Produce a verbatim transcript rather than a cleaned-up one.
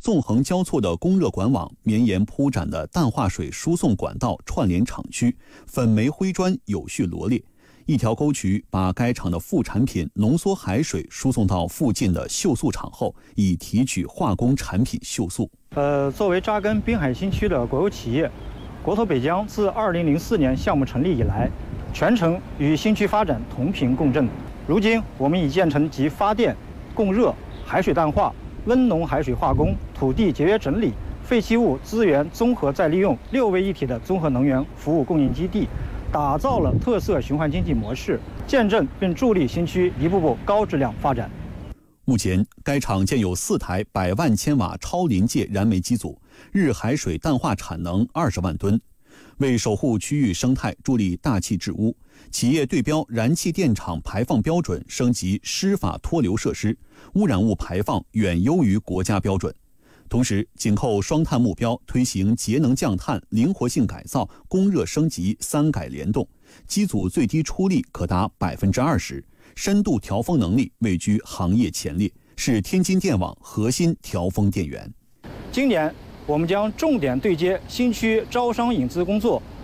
纵横交错的供热管网、绵延铺展的淡化水输送管道串联厂区，粉煤灰砖有序罗列。一条沟渠把该厂的副产品浓缩海水输送到附近的锈塑厂后，以提取化工产品锈塑。 呃，作为扎根滨海新区的国有企业，国投北江自二零零四年项目成立以来，全程与新区发展同频共振。如今，我们已建成集发电、供热、海水淡化、温浓海水化工、土地节约整理、废弃物资源综合再利用六位一体的综合能源服务供应基地，打造了特色循环经济模式，见证并助力新区一步步高质量发展。 目前，该厂建有四台百万千瓦超临界燃煤机组，日海水淡化产能二十万吨。为守护区域生态、助力大气治污，企业对标燃气电厂排放标准，升级湿法脱硫设施，污染物排放远优于国家标准。同时，紧扣双碳目标，推行节能降碳、灵活性改造、供热升级三改联动，机组最低出力可达百分之二十，深度调峰能力位居行业前列，是天津电网核心调峰电源。 今年，我们将重点对接新区招商引资工作，